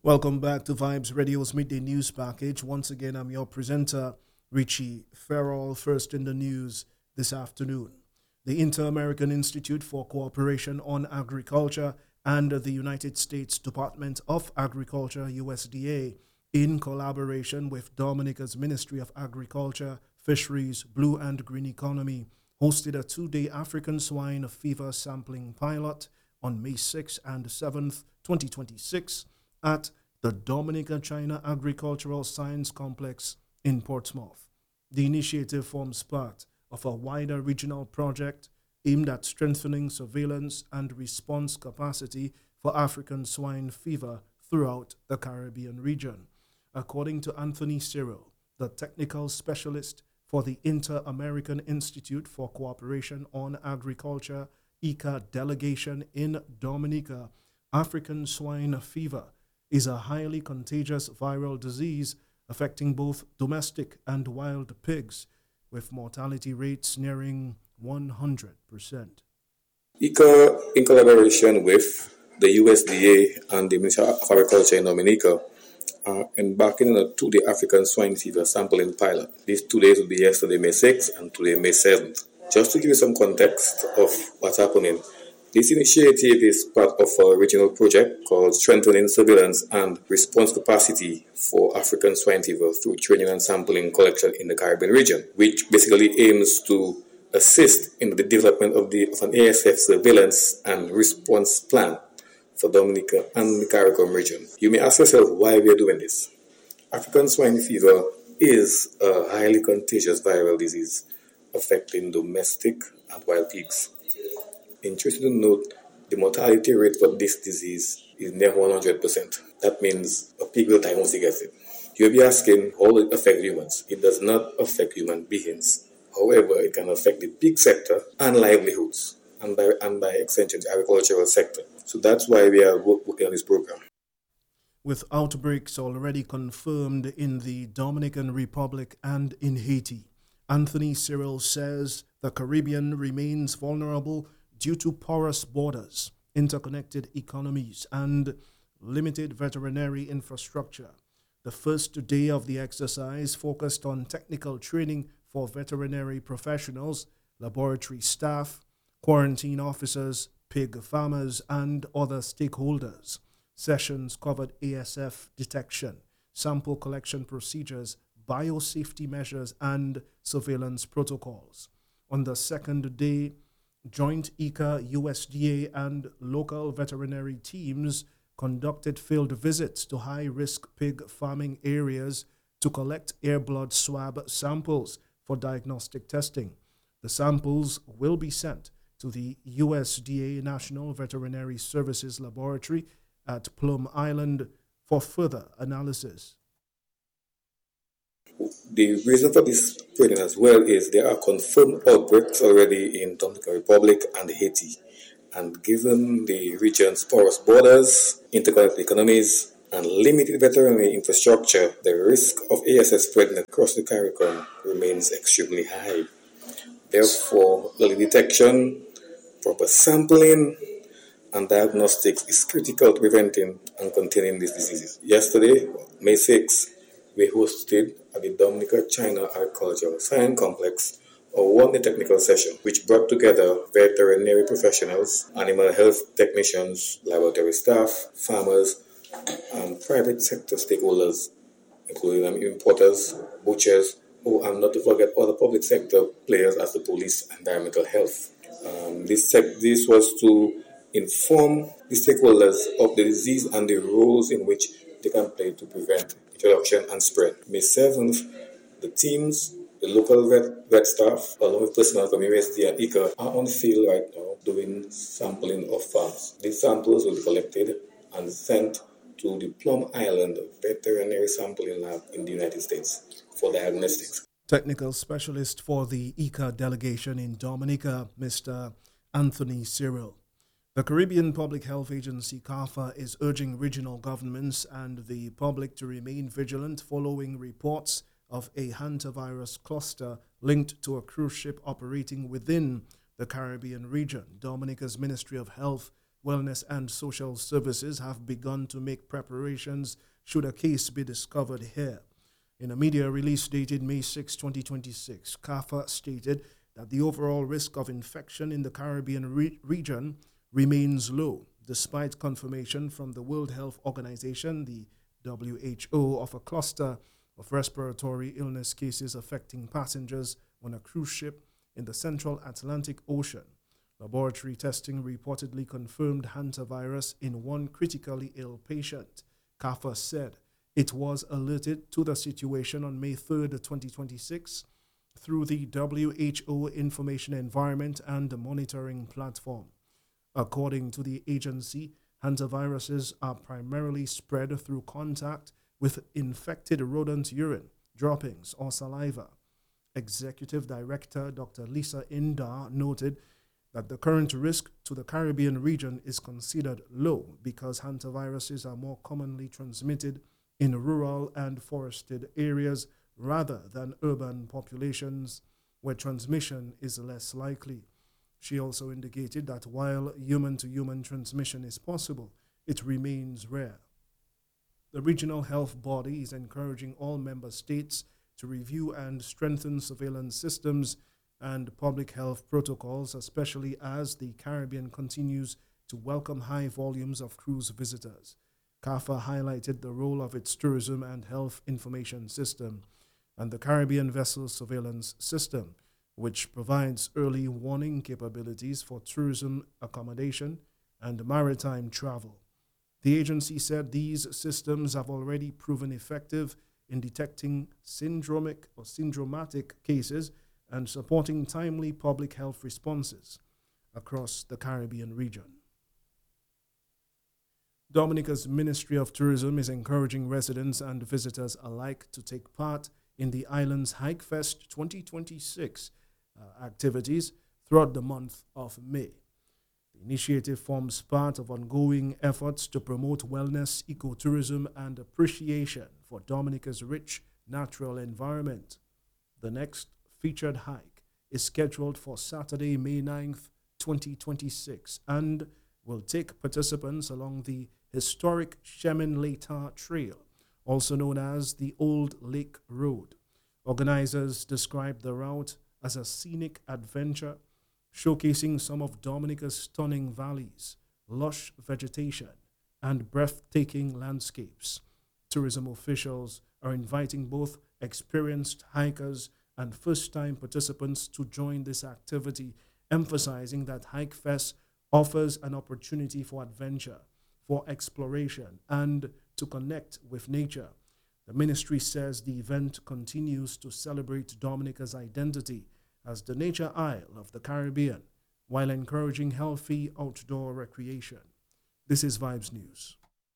Welcome back to Vibes Radio's Midday News Package. Once again, I'm your presenter, Richie Farrell. First in the news this afternoon. The Inter-American Institute for Cooperation on Agriculture and the United States Department of Agriculture, USDA, in collaboration with Dominica's Ministry of Agriculture, Fisheries, Blue and Green Economy, hosted a two-day African swine fever sampling pilot on May 6 and 7th, 2026, at the Dominica-China Agricultural Science Complex in Portsmouth. The initiative forms part of a wider regional project aimed at strengthening surveillance and response capacity for African swine fever throughout the Caribbean region. According to Anthony Cyril, the technical specialist for the Inter-American Institute for Cooperation on Agriculture, ICA delegation in Dominica, African swine fever is a highly contagious viral disease affecting both domestic and wild pigs, with mortality rates nearing 100%. ICA, in collaboration with the USDA and the Ministry of Agriculture in Dominica, are embarking on a two-day African swine fever sampling pilot. These 2 days will be yesterday, May 6th, and today, May 7th. Just to give you some context of what's happening, this initiative is part of a regional project called Strengthening Surveillance and Response Capacity for African Swine Fever through training and sampling collection in the Caribbean region, which basically aims to assist in the development of an ASF surveillance and response plan for Dominica and the CARICOM region. You may ask yourself why we are doing this. African swine fever is a highly contagious viral disease affecting domestic and wild pigs. Interesting to note, the mortality rate for this disease is near 100%. That means a pig will die once he gets it. You'll be asking how it affects humans. It does not affect human beings. However, it can affect the pig sector and livelihoods, and by extension, the agricultural sector. So that's why we are working on this program. With outbreaks already confirmed in the Dominican Republic and in Haiti, Anthony Cyril says the Caribbean remains vulnerable due to porous borders, interconnected economies, and limited veterinary infrastructure. The first day of the exercise focused on technical training for veterinary professionals, laboratory staff, quarantine officers, pig farmers, and other stakeholders. Sessions covered ASF detection, sample collection procedures, biosafety measures, and surveillance protocols. On the second day, joint ICA, USDA, and local veterinary teams conducted field visits to high-risk pig farming areas to collect air blood swab samples for diagnostic testing. The samples will be sent to the USDA National Veterinary Services Laboratory at Plum Island for further analysis. The reason for this training as well is there are confirmed outbreaks already in Dominican Republic and Haiti. And given the region's porous borders, interconnected economies, and limited veterinary infrastructure, the risk of ASF spreading across the CARICOM remains extremely high. Therefore, early detection, proper sampling, and diagnostics is critical to preventing and containing these diseases. Yesterday, May 6th, we hosted at the Dominica-China Agricultural Science Complex a one-day technical session which brought together veterinary professionals, animal health technicians, laboratory staff, farmers, and private sector stakeholders, including importers, butchers, and not to forget other public sector players as the police and environmental health. This was to inform the stakeholders of the disease and the roles in which they can play to prevent introduction and spread. May 7th, the teams, the local vet staff, along with personnel from USD and ICA, are on the field right now doing sampling of farms. These samples will be collected and sent to the Plum Island Veterinary Sampling Lab in the United States for diagnostics. Technical specialist for the ICA delegation in Dominica, Mr. Anthony Cyril. The Caribbean Public Health Agency, CARPHA, is urging regional governments and the public to remain vigilant following reports of a hantavirus cluster linked to a cruise ship operating within the Caribbean region. Dominica's Ministry of Health Wellness and Social Services have begun to make preparations should a case be discovered here. In a media release dated May 6, 2026, CAFA stated that the overall risk of infection in the Caribbean region remains low, despite confirmation from the World Health Organization, the WHO, of a cluster of respiratory illness cases affecting passengers on a cruise ship in the Central Atlantic Ocean. Laboratory testing reportedly confirmed hantavirus in one critically ill patient. CAFA said it was alerted to the situation on May 3, 2026, through the WHO Information Environment and Monitoring Platform. According to the agency, hantaviruses are primarily spread through contact with infected rodent urine, droppings, or saliva. Executive Director Dr. Lisa Indar noted that the current risk to the Caribbean region is considered low because hantaviruses are more commonly transmitted in rural and forested areas rather than urban populations where transmission is less likely. She also indicated that while human-to-human transmission is possible, it remains rare. The regional health body is encouraging all member states to review and strengthen surveillance systems and public health protocols, especially as the Caribbean continues to welcome high volumes of cruise visitors. CAFA highlighted the role of its tourism and health information system and the Caribbean Vessel Surveillance System, which provides early warning capabilities for tourism accommodation and maritime travel. The agency said these systems have already proven effective in detecting syndromatic cases and supporting timely public health responses across the Caribbean region. Dominica's Ministry of Tourism is encouraging residents and visitors alike to take part in the island's Hike Fest 2026 activities throughout the month of May. The initiative forms part of ongoing efforts to promote wellness, ecotourism, and appreciation for Dominica's rich natural environment. The next featured hike is scheduled for Saturday, May 9th, 2026, and will take participants along the historic Shemin Leita Trail, also known as the Old Lake Road. Organizers describe the route as a scenic adventure, showcasing some of Dominica's stunning valleys, lush vegetation, and breathtaking landscapes. Tourism officials are inviting both experienced hikers and first-time participants to join this activity, emphasizing that Hike Fest offers an opportunity for adventure, for exploration, and to connect with nature. The ministry says the event continues to celebrate Dominica's identity as the nature isle of the Caribbean, while encouraging healthy outdoor recreation. This is Vibes News.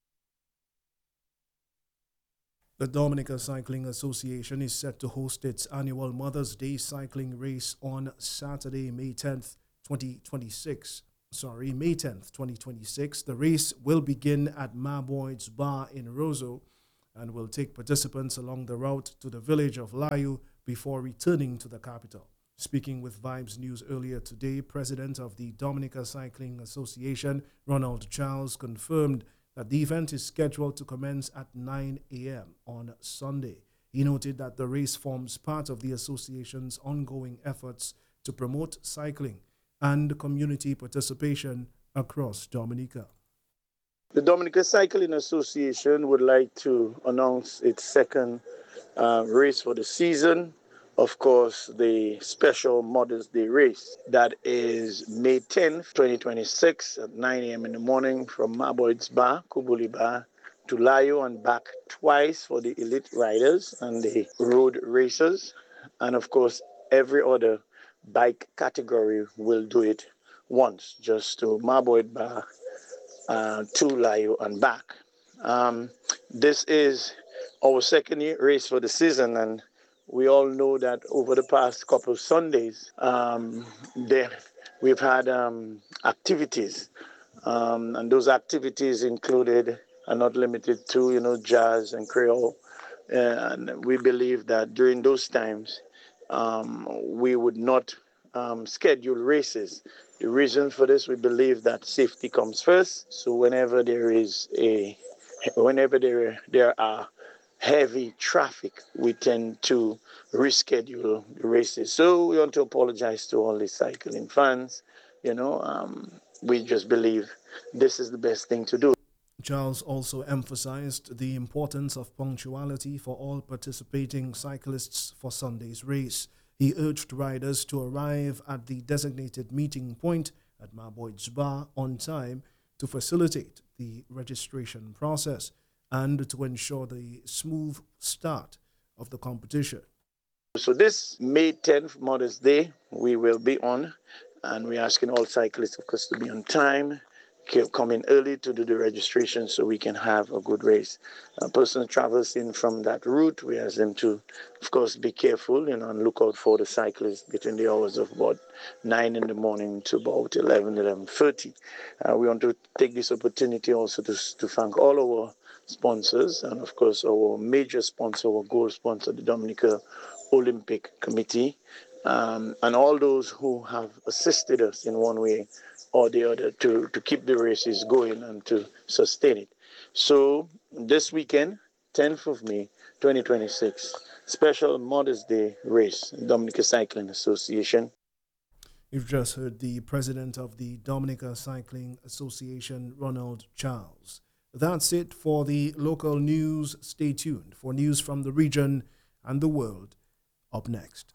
The Dominica Cycling Association is set to host its annual Mother's Day cycling race on Saturday, May 10th, 2026. May 10th, 2026. The race will begin at Maboyd's Bar in Roseau and will take participants along the route to the village of Layu before returning to the capital. Speaking with Vibes News earlier today, President of the Dominica Cycling Association, Ronald Charles, confirmed that the event is scheduled to commence at 9 a.m. on Sunday. He noted that the race forms part of the association's ongoing efforts to promote cycling and community participation across Dominica. The Dominica Cycling Association would like to announce its second race for the season. Of course, the special Mother's Day race. That is May 10th, 2026 at 9 a.m. in the morning from Maboyd's Bar, Kubuli Bar, to Layo and back twice for the elite riders and the road racers. And of course, every other bike category will do it once, just to Maboyd Bar, to Layo and back. This is our second race for the season, and we all know that over the past couple of Sundays, we've had activities, and those activities included are not limited to, jazz and Creole. And we believe that during those times, we would not scheduled races. The reason for this, we believe that safety comes first. So whenever there are heavy traffic, we tend to reschedule the races. So we want to apologize to all the cycling fans. We just believe this is the best thing to do. Charles also emphasized the importance of punctuality for all participating cyclists for Sunday's race. He urged riders to arrive at the designated meeting point at Marboyd's Bar on time to facilitate the registration process and to ensure the smooth start of the competition. So this May 10th, Mother's Day, we will be on, and we're asking all cyclists, of course, to be on time, come in early to do the registration so we can have a good race. A person travels in from that route, we ask them to, of course, be careful, and look out for the cyclists between the hours of about 9 in the morning to about 11:30. We want to take this opportunity also to thank all our sponsors, and of course our major sponsor, our gold sponsor, the Dominica Olympic Committee, and all those who have assisted us in one way or the other to keep the races going and to sustain it. So this weekend, 10th of May, 2026, special Mother's Day race, Dominica Cycling Association. You've just heard the president of the Dominica Cycling Association, Ronald Charles. That's it for the local news. Stay tuned for news from the region and the world. Up next.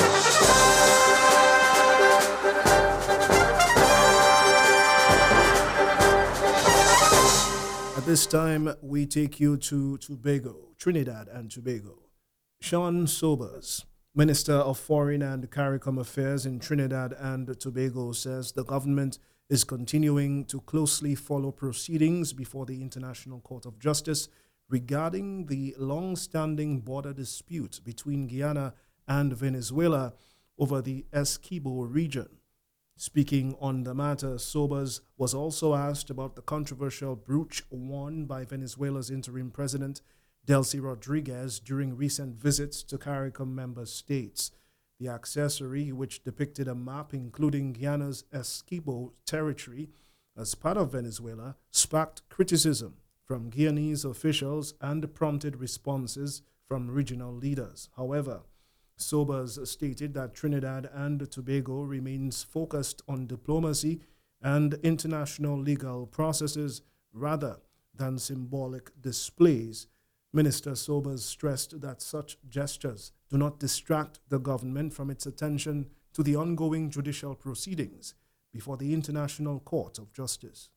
At this time, we take you to Trinidad and Tobago. Sean Sobers, Minister of Foreign and CARICOM Affairs in Trinidad and Tobago, says the government is continuing to closely follow proceedings before the International Court of Justice regarding the long-standing border dispute between Guyana and Venezuela over the Essequibo region. Speaking on the matter, Sobers was also asked about the controversial brooch worn by Venezuela's interim president, Delcy Rodriguez, during recent visits to CARICOM member states. The accessory, which depicted a map including Guyana's Essequibo territory as part of Venezuela, sparked criticism from Guyanese officials and prompted responses from regional leaders. However, Sobers stated that Trinidad and Tobago remains focused on diplomacy and international legal processes rather than symbolic displays. Minister Sobers stressed that such gestures do not distract the government from its attention to the ongoing judicial proceedings before the International Court of Justice.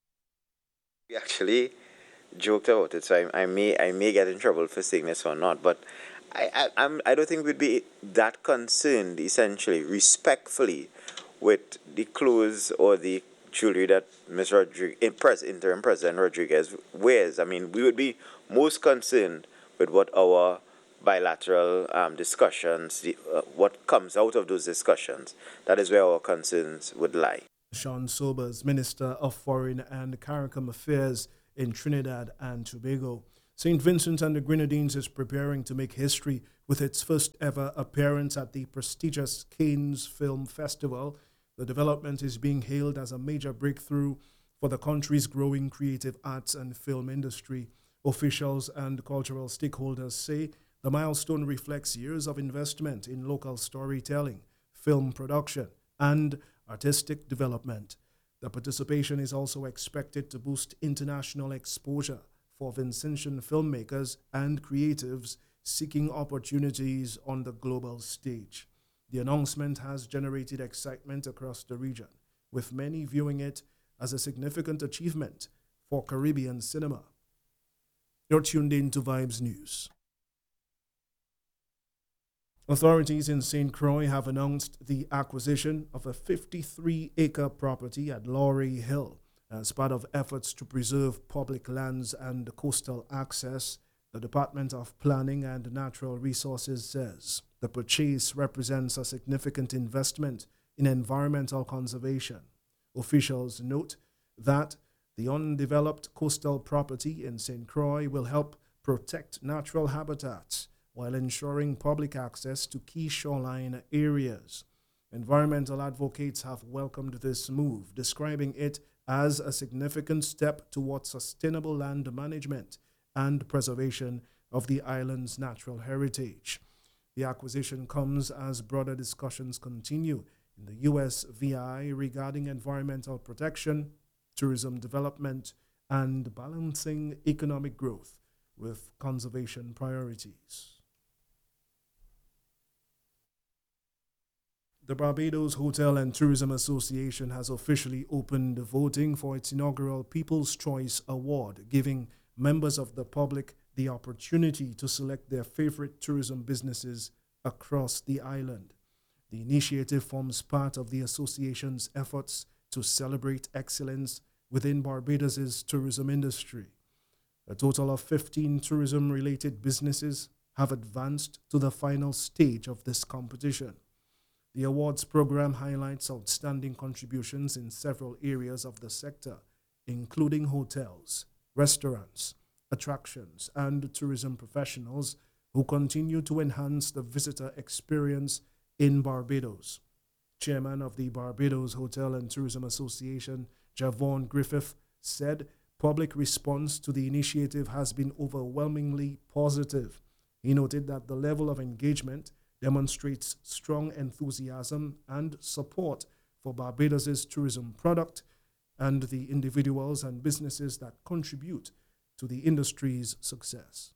We actually joked about it, so I may get in trouble for saying this or not, but I don't think we'd be that concerned, essentially, respectfully, with the clothes or the jewelry that Ms. Interim President Rodriguez wears. I mean, we would be most concerned with what our bilateral discussions, what comes out of those discussions. That is where our concerns would lie. Sean Sobers, Minister of Foreign and CARICOM Affairs in Trinidad and Tobago. St. Vincent and the Grenadines is preparing to make history with its first ever appearance at the prestigious Cannes Film Festival. The development is being hailed as a major breakthrough for the country's growing creative arts and film industry. Officials and cultural stakeholders say the milestone reflects years of investment in local storytelling, film production, and artistic development. The participation is also expected to boost international exposure for Vincentian filmmakers and creatives seeking opportunities on the global stage. The announcement has generated excitement across the region, with many viewing it as a significant achievement for Caribbean cinema. You're tuned in to Vibes News. Authorities in St. Croix have announced the acquisition of a 53-acre property at Laurie Hill. As part of efforts to preserve public lands and coastal access, the Department of Planning and Natural Resources says the purchase represents a significant investment in environmental conservation. Officials note that the undeveloped coastal property in St. Croix will help protect natural habitats while ensuring public access to key shoreline areas. Environmental advocates have welcomed this move, describing it as a significant step towards sustainable land management and preservation of the island's natural heritage. The acquisition comes as broader discussions continue in the U.S. VI regarding environmental protection, tourism development, and balancing economic growth with conservation priorities. The Barbados Hotel and Tourism Association has officially opened voting for its inaugural People's Choice Award, giving members of the public the opportunity to select their favorite tourism businesses across the island. The initiative forms part of the association's efforts to celebrate excellence within Barbados's tourism industry. A total of 15 tourism-related businesses have advanced to the final stage of this competition. The awards program highlights outstanding contributions in several areas of the sector, including hotels, restaurants, attractions, and tourism professionals who continue to enhance the visitor experience in Barbados. Chairman of the Barbados Hotel and Tourism Association, Javon Griffith, said public response to the initiative has been overwhelmingly positive. He noted that the level of engagement demonstrates strong enthusiasm and support for Barbados's tourism product and the individuals and businesses that contribute to the industry's success.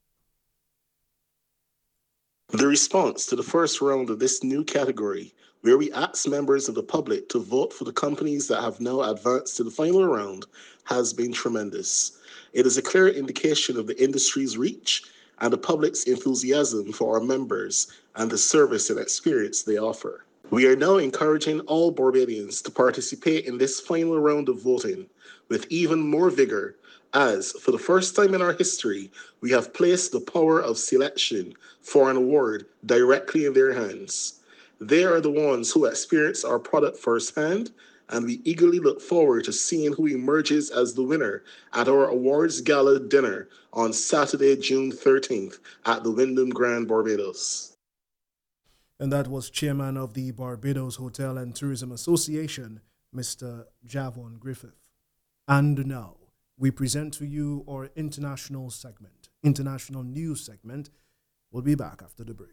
The response to the first round of this new category, where we asked members of the public to vote for the companies that have now advanced to the final round, has been tremendous. It is a clear indication of the industry's reach and the public's enthusiasm for our members and the service and experience they offer. We are now encouraging all Barbadians to participate in this final round of voting with even more vigor, as, for the first time in our history, we have placed the power of selection for an award directly in their hands. They are the ones who experience our product firsthand, and we eagerly look forward to seeing who emerges as the winner at our awards gala dinner on Saturday, June 13th at the Wyndham Grand Barbados. And that was Chairman of the Barbados Hotel and Tourism Association, Mr. Javon Griffith. And now, we present to you our international news segment. We'll be back after the break.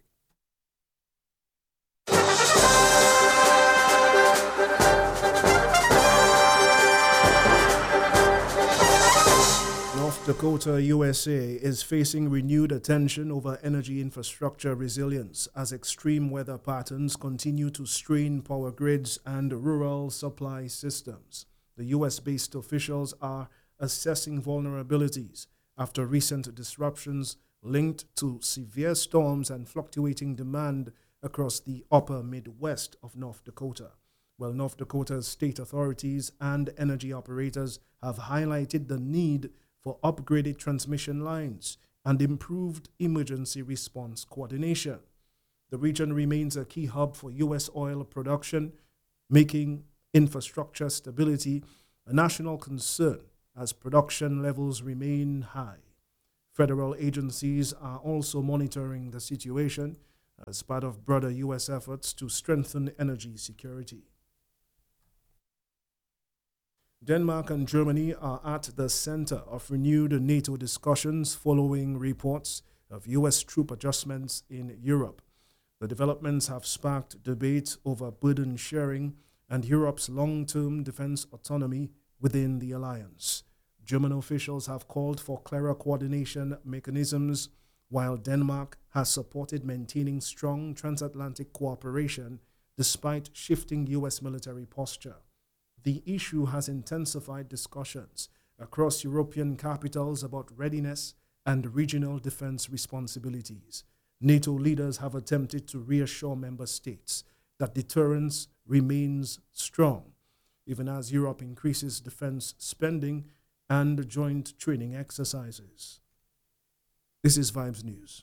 North Dakota, USA is facing renewed attention over energy infrastructure resilience as extreme weather patterns continue to strain power grids and rural supply systems. The U.S.-based officials are assessing vulnerabilities after recent disruptions linked to severe storms and fluctuating demand across the upper Midwest of North Dakota. Well, North Dakota's state authorities and energy operators have highlighted the need for upgraded transmission lines and improved emergency response coordination. The region remains a key hub for U.S. oil production, making infrastructure stability a national concern as production levels remain high. Federal agencies are also monitoring the situation as part of broader U.S. efforts to strengthen energy security. Denmark and Germany are at the center of renewed NATO discussions following reports of U.S. troop adjustments in Europe. The developments have sparked debate over burden sharing and Europe's long-term defense autonomy within the alliance. German officials have called for clearer coordination mechanisms, while Denmark has supported maintaining strong transatlantic cooperation despite shifting U.S. military posture. The issue has intensified discussions across European capitals about readiness and regional defense responsibilities. NATO leaders have attempted to reassure member states that deterrence remains strong, even as Europe increases defense spending and joint training exercises. This is Vibes News.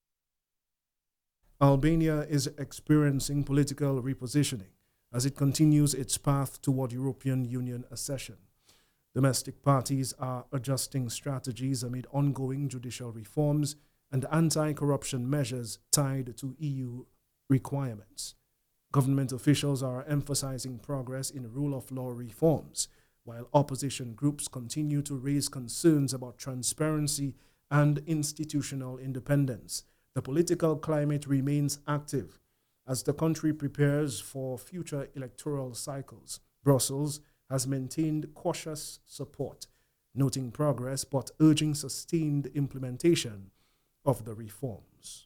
Albania is experiencing political repositioning as it continues its path toward European Union accession. Domestic parties are adjusting strategies amid ongoing judicial reforms and anti-corruption measures tied to EU requirements. Government officials are emphasizing progress in rule of law reforms, while opposition groups continue to raise concerns about transparency and institutional independence. The political climate remains active as the country prepares for future electoral cycles. Brussels has maintained cautious support, noting progress but urging sustained implementation of the reforms.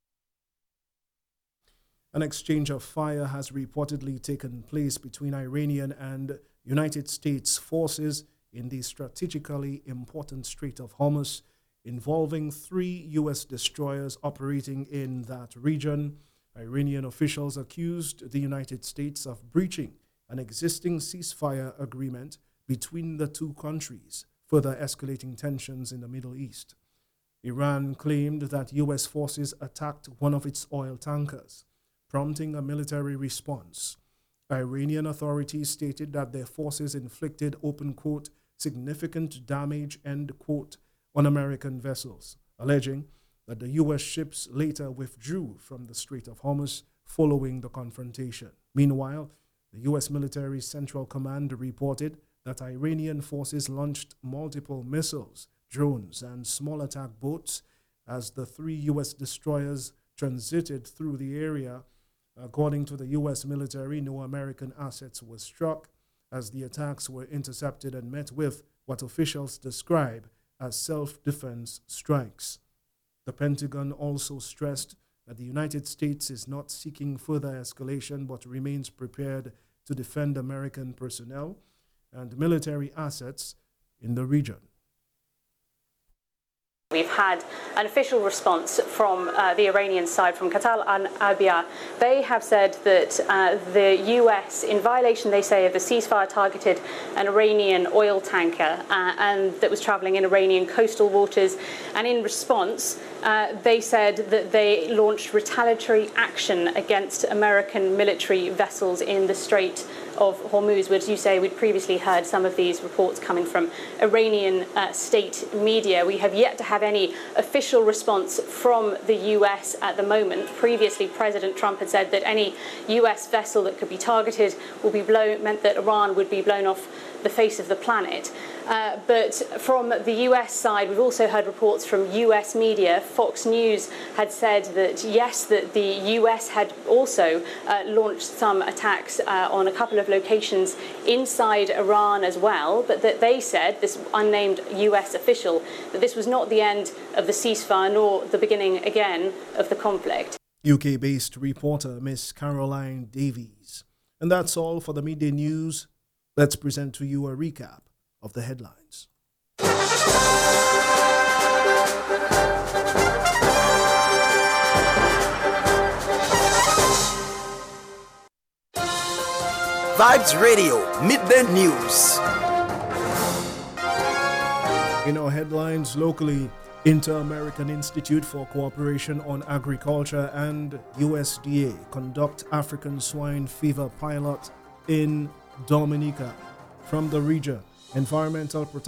An exchange of fire has reportedly taken place between Iranian and United States forces in the strategically important Strait of Hormuz, involving 3 U.S. destroyers operating in that region. Iranian officials accused the United States of breaching an existing ceasefire agreement between the two countries, further escalating tensions in the Middle East. Iran claimed that U.S. forces attacked one of its oil tankers, prompting a military response. Iranian authorities stated that their forces inflicted, open quote, significant damage, end quote, on American vessels, alleging that the U.S. ships later withdrew from the Strait of Hormuz following the confrontation. Meanwhile, the U.S. military Central Command reported that Iranian forces launched multiple missiles, drones, and small attack boats as the 3 U.S. destroyers transited through the area. According to the U.S. military, no American assets were struck as the attacks were intercepted and met with what officials describe as self-defense strikes. The Pentagon also stressed that the United States is not seeking further escalation but remains prepared to defend American personnel and military assets in the region. We've had an official response from the Iranian side, from Qatar and Abia. They have said that the U.S., in violation, they say, of the ceasefire, targeted an Iranian oil tanker and that was traveling in Iranian coastal waters. And in response, they said that they launched retaliatory action against American military vessels in the Strait of Hormuz, which, you say, we'd previously heard some of these reports coming from Iranian state media. We have yet to have any official response from the US at the moment. Previously, President Trump had said that any US vessel that could be targeted will be meant that Iran would be blown off the face of the planet. But from the US side, we've also heard reports from US media. Fox News had said that, yes, that the US had also launched some attacks on a couple of locations inside Iran as well, but that they said, this unnamed US official, that this was not the end of the ceasefire nor the beginning again of the conflict. UK-based reporter Miss Caroline Davies. And that's all for the midday news. Let's present to you a recap of the headlines. Vibes Radio, Midday News. In our headlines locally, Inter-American Institute for Cooperation on Agriculture and USDA conduct African swine fever pilot in Dominica. From the region, Environmental Protection